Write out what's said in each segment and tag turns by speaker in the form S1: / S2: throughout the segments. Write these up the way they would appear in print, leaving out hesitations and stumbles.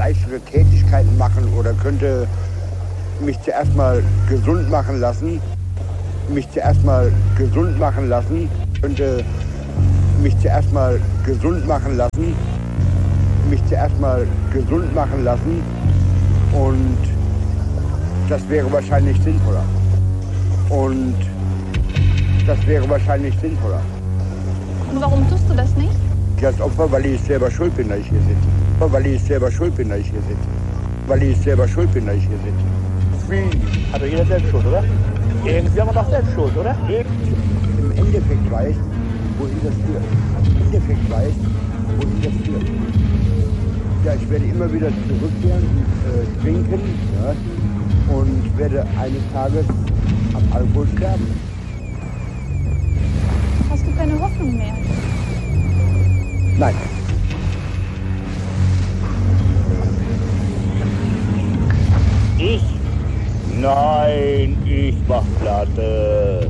S1: leichtere Tätigkeiten machen oder könnte mich zuerst mal gesund machen lassen. Könnte mich zuerst mal gesund machen lassen. Und das wäre wahrscheinlich sinnvoller. Und
S2: warum tust du das nicht?
S1: Als Opfer, weil ich selber schuld bin, dass ich hier sitze.
S3: Wie? Also jeder selbst schuld, oder? Irgendwie haben wir doch selbst schuld, oder?
S1: Im Endeffekt weiß, wohin das führt. Ja, ich werde immer wieder zurückkehren und trinken, ja, und werde eines Tages am Alkohol sterben.
S2: Hast du keine Hoffnung mehr?
S1: Nein.
S3: Ich? Nein, ich mach Platte.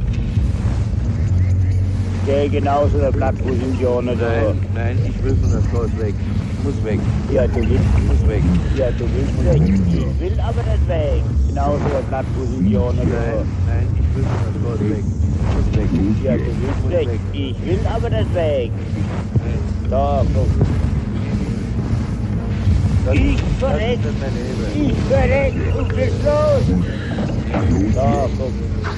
S3: Der genauso der Blattposition.
S4: Nein, ich will von der Schloss weg. Muss weg.
S3: Ja, du willst.
S4: Muss weg.
S3: Ja, du willst weg. Ich will aber nicht weg. Genauso der Blattposition.
S4: Nein, ich will von der Schloss weg. Muss weg.
S3: Ja, du willst weg. Ich will aber nicht weg. Da, guck. Ich verreck und geht's los. Da, guck.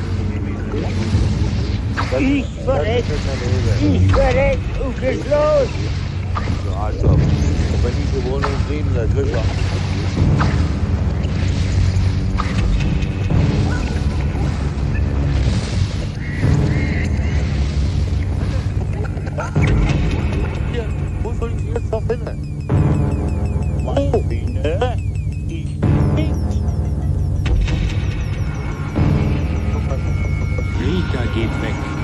S3: Ich verreck und geht's los.
S4: So, Arschloch. Und wenn ich so wohne in Frieden, dann kriegst du. Wo soll ich jetzt noch hin?
S3: Marine, ich bin.
S5: Rika geht weg.